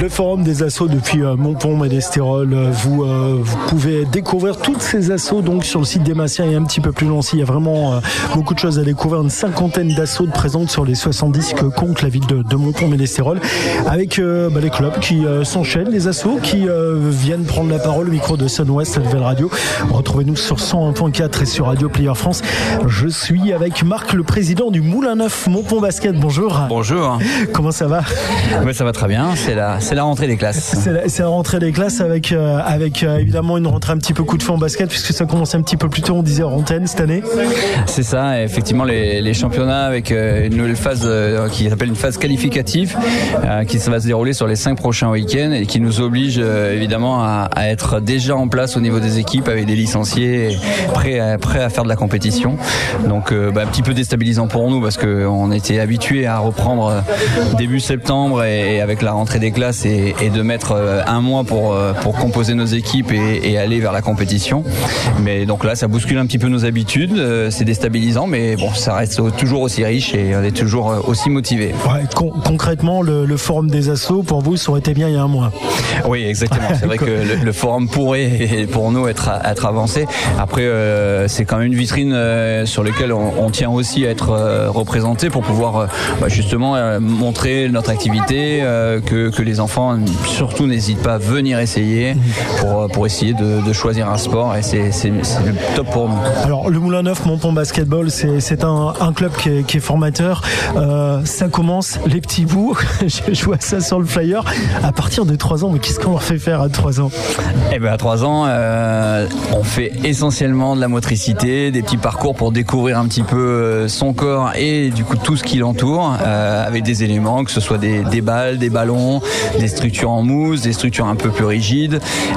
Le forum des assos depuis Montpont-Ménestérol. Vous pouvez découvrir toutes ces assos donc sur le site d'Emacien et un petit peu plus loin aussi. Il y a vraiment beaucoup de choses à découvrir. Une cinquantaine d'assos présentes sur les 70 que compte la ville de Montpont-Ménestérol, avec les clubs qui s'enchaînent, les assos qui viennent prendre la parole au micro de Sun West, la nouvelle radio. Retrouvez-nous sur 101.4 et sur Radio Player France. Je suis avec Marc, le président du Moulin Neuf Montpont Basket. Bonjour. Bonjour. Comment ça va? Ouais, ça va très bien. C'est la rentrée des classes. C'est la rentrée des classes avec évidemment une rentrée un petit peu coup de feu en basket puisque ça commence un petit peu plus tôt, on disait, en antenne cette année. C'est ça. Effectivement, les championnats avec une nouvelle phase qui s'appelle une phase qualificative qui va se dérouler sur les 5 prochains week-ends et qui nous oblige évidemment à être déjà en place au niveau des équipes avec des licenciés prêts à faire de la compétition. Donc un petit peu déstabilisant pour nous parce qu'on était habitués à reprendre début septembre et avec la rentrée des classes et de mettre un mois pour composer nos équipes et aller vers la compétition. Mais donc là, ça bouscule un petit peu nos habitudes. C'est déstabilisant, mais bon, ça reste toujours aussi riche et on est toujours aussi motivés. Ouais, concrètement, le forum des assos, pour vous, ça aurait été bien il y a un mois. Oui, exactement. C'est vrai que le forum pourrait, pour nous, être avancé. Après, c'est quand même une vitrine sur laquelle on tient aussi à être représenté pour pouvoir justement montrer notre activité, que les enfants surtout n'hésitent pas à venir essayer pour essayer de choisir un sport, et c'est le top pour nous. Alors le Moulin Neuf Montpont Basketball, c'est un club qui est formateur. Ça commence, les petits bouts, je vois ça sur le flyer, à partir de 3 ans. Mais qu'est-ce qu'on leur fait faire à 3 ans? Eh ben à 3 ans, on fait essentiellement de la motricité, des petits parcours pour découvrir un petit peu son corps et du coup tout ce qui l'entoure, avec des éléments, que ce soit des balles, des ballons, des structures en mousse, des structures un peu plus rigides.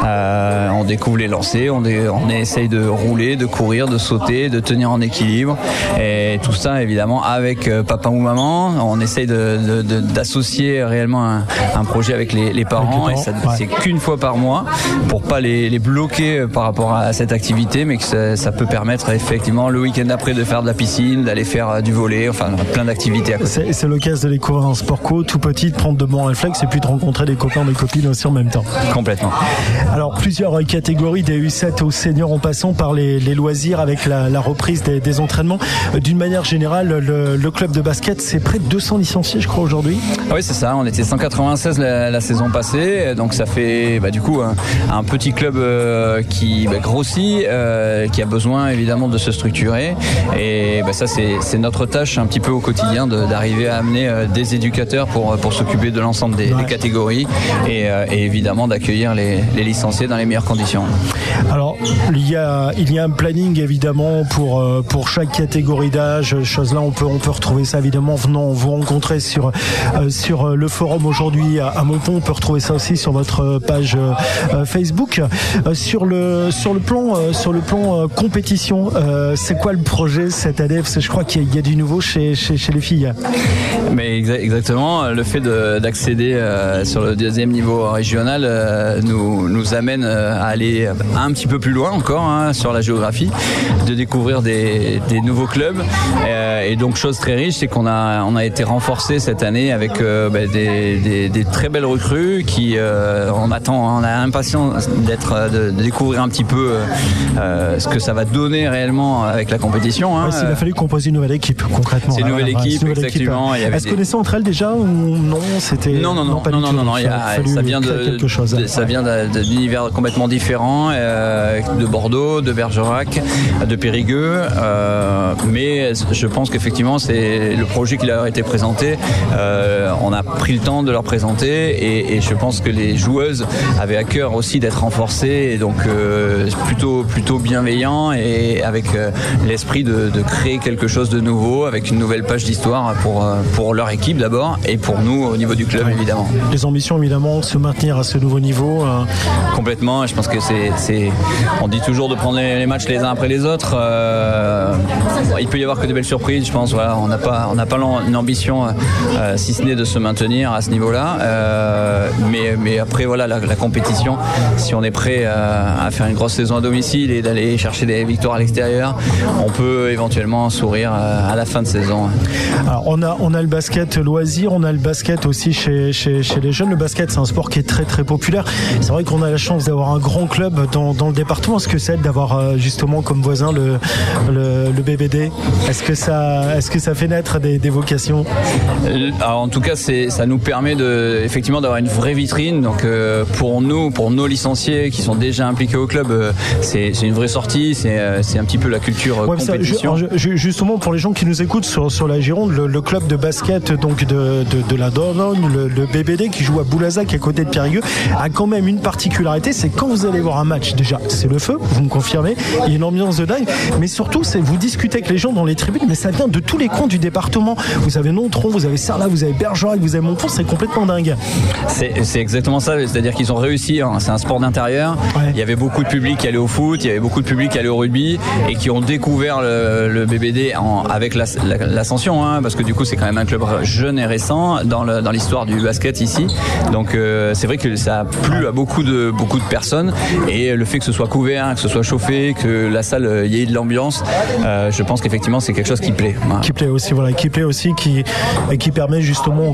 On découvre les lancers, on essaye de rouler, de courir, de sauter, de tenir en équilibre, et tout ça évidemment avec papa ou maman. On essaye d'associer réellement un projet avec les parents, et ça, c'est qu'une fois par mois pour pas les bloquer par rapport à cette activité, mais que ça peut permettre effectivement le week-end après de faire de la piscine, d'aller faire du volley, enfin plein d'activités à côté. C'est l'occasion de découvrir un sport co tout petit, de prendre de bons réflexes et puis de rencontrer des copains, des copines aussi en même temps. Complètement. Alors plusieurs catégories, des U7 aux seniors en passant par les loisirs avec la reprise des entraînements. D'une manière générale, le club de basket, c'est près de 200 licenciés je crois aujourd'hui. Oui, c'est ça, on était 196 la saison passée, donc ça fait du coup un petit club qui grossit, qui a besoin évidemment de se structurer, et ça c'est notre tâche un petit peu au quotidien d'arriver à amener des éducateurs pour s'occuper de l'ensemble des catégories et évidemment d'accueillir les licenciés dans les meilleures conditions. Alors il y a un planning évidemment pour chaque catégorie d'âge, chose là on peut retrouver ça évidemment en venant vous rencontrer sur le forum aujourd'hui à Montpont. On peut retrouver ça aussi sur votre page Facebook. Sur le plan compétition, c'est quoi le projet cette année? Parce que je crois qu'il y a du nouveau chez les filles. Mais exactement, le fait d'accéder sur le 2e niveau régional nous amène à aller un petit peu plus loin encore sur la géographie, de découvrir des nouveaux clubs, et donc chose très riche, c'est qu'on a été renforcé cette année avec des très belles recrues qui on a impatience de découvrir un petit peu ce que ça va donner réellement avec la compétition. Il a fallu composer une nouvelle équipe concrètement. C'est une nouvelle équipe, exactement. Est-ce qu'elles connaissaient entre elles déjà ou non? Non, ça vient d'univers complètement différents, de Bordeaux, de Bergerac, de Périgueux, mais je pense qu'effectivement c'est le projet qui leur a été présenté. On a pris le temps de leur présenter, et je pense que les joueuses avaient à cœur aussi d'être renforcées, et donc plutôt bienveillant, et avec l'esprit de créer quelque chose de nouveau, avec une nouvelle page d'histoire pour leur équipe d'abord, et pour nous au niveau du club évidemment. Les ambitions évidemment se maintenir à ce nouveau niveau. Complètement, je pense que c'est on dit toujours de prendre les matchs les uns après les autres. Il peut y avoir que de belles surprises, je pense. Voilà, on n'a pas une ambition, si ce n'est de se maintenir à ce niveau-là. Mais après, voilà, la compétition, si on est prêt à faire une grosse saison à domicile et d'aller chercher des victoires à l'extérieur, on peut éventuellement sourire à la fin de saison. Alors, on a le basket loisir, on a le basket aussi chez les jeunes. Le basket, c'est un sport qui est très très populaire. C'est vrai qu'on a la chance d'avoir un grand club dans le département. Est-ce que ça aide d'avoir justement comme voisin le BBD? Est-ce que ça fait naître des vocations? Alors, en tout cas, ça nous permet effectivement d'avoir une vraie vitrine. Donc pour nos licenciés qui sont déjà impliqués au club, c'est une vraie sortie. C'est un petit peu la culture compétition. Justement, pour les gens qui nous écoutent sur la Gironde, le club de basket donc de la Dordogne, le BBD qui joue à Boulazac à côté de Périgueux, a quand même une particularité, c'est quand vous allez voir un match, déjà c'est le feu, vous me confirmez, il y a une ambiance de dingue, mais surtout c'est vous discutez avec les gens dans les tribunes, mais ça vient de tous les coins du département. Vous avez Nontron, vous avez Sarlat, vous avez Bergerac, vous avez Montfort, c'est complètement dingue. C'est exactement ça, c'est-à-dire qu'ils ont réussi, hein, c'est un sport d'intérieur, il y avait beaucoup de public qui allait au foot, il y avait beaucoup de public qui allait au rugby et qui ont découvert le BBD avec l'ascension, hein, parce que du coup c'est quand même un club jeune et récent dans l'histoire du basket ici, donc c'est vrai que ça a plu à beaucoup de personnes, et le fait que ce soit couvert, que ce soit chauffé, que la salle y ait de l'ambiance, je pense qu'effectivement c'est quelque chose qui plaît. Voilà. Qui plaît aussi, qui permet justement aux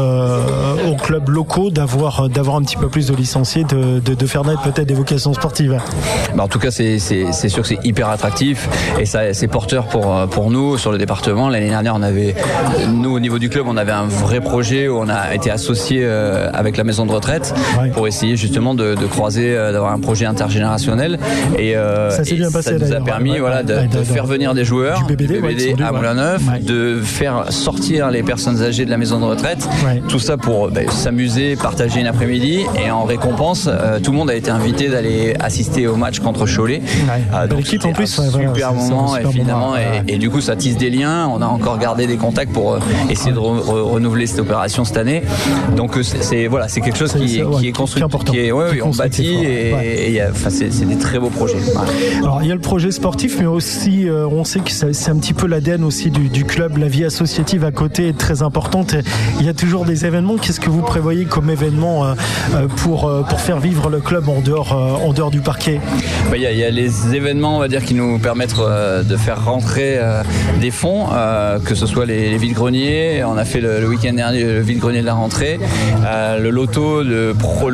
clubs locaux d'avoir un petit peu plus de licenciés, de faire naître peut-être des vocations sportives. En tout cas c'est sûr que c'est hyper attractif et ça c'est porteur pour nous sur le département. L'année dernière nous au niveau du club on avait un vrai projet où on a été associé avec la maison de retraite pour essayer justement de croiser, d'avoir un projet intergénérationnel, et ça nous a permis de faire venir des joueurs du BBD à Moulin-Neuf, de faire sortir les personnes âgées de la maison de retraite, tout ça pour s'amuser, partager une après-midi, et en récompense tout le monde a été invité d'aller assister au match contre Cholet. Donc l'équipe en plus, super moment évidemment, et du coup ça tisse des liens, on a encore gardé des contacts pour essayer de renouveler cette opération cette année, donc c'est quelque chose qui est construit, on bâtit, et c'est des très beaux projets. Alors il y a le projet sportif, mais aussi on sait que c'est un petit peu l'ADN aussi du club, la vie associative à côté est très importante, il y a toujours des événements. Qu'est-ce que vous prévoyez comme événement pour faire vivre le club en dehors du parquet? Il y a les événements, on va dire, qui nous permettent de faire rentrer des fonds, que ce soit les vides-greniers. On a fait le week-end dernier le vide-grenier de la rentrée, le loto le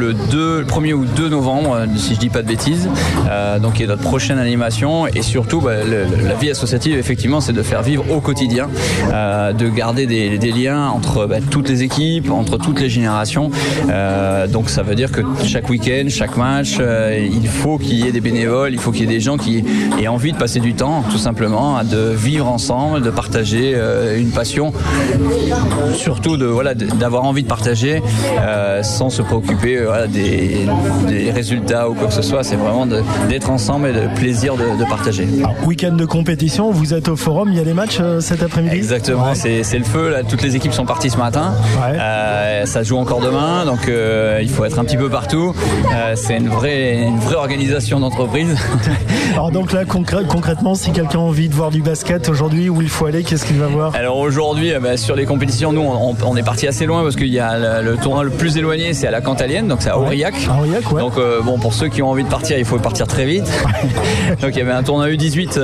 1er ou 2 novembre, si je dis pas de bêtises, donc qui est notre prochaine animation, et surtout la vie associative effectivement c'est de faire vivre au quotidien, de garder des liens entre toutes les équipes, entre toutes les générations, donc ça veut dire que chaque week-end, chaque match, il faut qu'il y ait des bénévoles, il faut qu'il y ait des gens qui aient envie de passer du temps, tout simplement, de vivre ensemble, de partager une passion, surtout d'avoir envie de partager sans se préoccuper des résultats ou quoi que ce soit. C'est vraiment d'être ensemble et de plaisir de partager. Alors, week-end de compétition, vous êtes au forum, il y a des matchs cet après-midi? Exactement, c'est le feu là, toutes les équipes sont parties ce matin, ça joue encore demain, donc il faut être un petit peu partout, c'est une vraie organisation d'entreprise. Alors donc là concrètement, si quelqu'un a envie de voir du basket aujourd'hui, où il faut aller, qu'est-ce qu'il va voir? Alors aujourd'hui sur les compétitions, nous on est parti assez loin, parce qu'il y a le tournoi le plus éloigné, c'est à la Cantalienne, donc c'est à Aurillac. Donc pour ceux qui ont envie de partir, il faut partir très vite. Donc il y avait un tournoi U18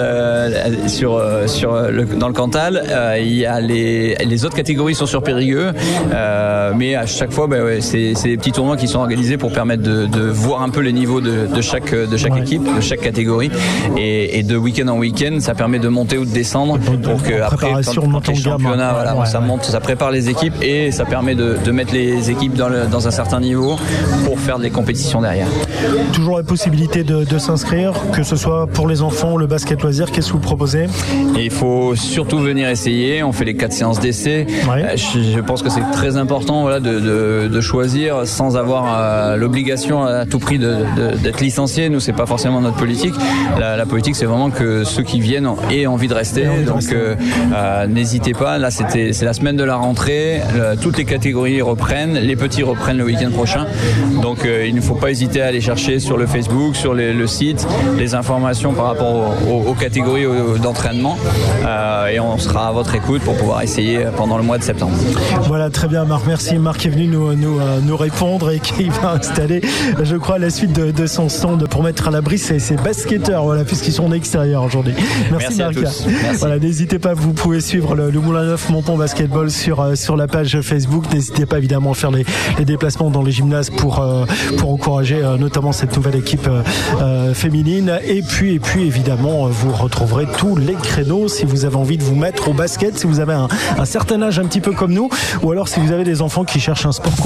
dans le Cantal, il y a les autres catégories sont sur Périgueux, mais à chaque fois c'est des petits tournois qui sont organisés pour permettre de voir un peu les niveaux de chaque équipe, de chaque catégorie, et de week-end en week-end ça permet de monter ou de descendre, pour que après quand les championnats ça monte, ça prépare les équipes, et ça permet de mettre les équipes dans un certain niveau pour faire des compétitions derrière. Toujours la possibilité de s'inscrire, que ce soit pour les enfants, le basket loisir, qu'est-ce que vous proposez? Et il faut surtout venir essayer, on fait les 4 séances d'essai. Je pense que c'est très important voilà, de choisir sans avoir l'obligation à tout prix d'être licencié. Nous, c'est pas forcément notre politique. La politique, c'est vraiment que ceux qui viennent aient envie de rester. Donc n'hésitez pas. Là, c'est la semaine de la rentrée. Toutes les catégories reprennent. Les petits reprennent le week-end prochain. Donc il ne faut pas hésiter à aller chercher sur le Facebook, sur le site, les informations par rapport aux catégories d'entraînement. Et on sera à votre écoute pour pouvoir essayer pendant le mois de septembre. Voilà, très bien Marc, merci. Marc est venu nous répondre et qui va installer, je crois, la suite de son stand pour mettre à l'abri ses basketteurs, voilà, puisqu'ils sont en extérieur aujourd'hui. Merci Marc. À tous. Merci. Voilà, n'hésitez pas, vous pouvez suivre le Moulin Neuf Menton Basketball sur la page Facebook. N'hésitez pas évidemment à faire les déplacements dans les gymnases pour encourager notamment cette nouvelle équipe féminine. Et puis évidemment, vous retrouverez tous les créneaux si vous avez envie de vous mettre au basket, si vous avez un certain âge un petit peu comme nous, ou alors si vous avez des enfants qui cherchent un sport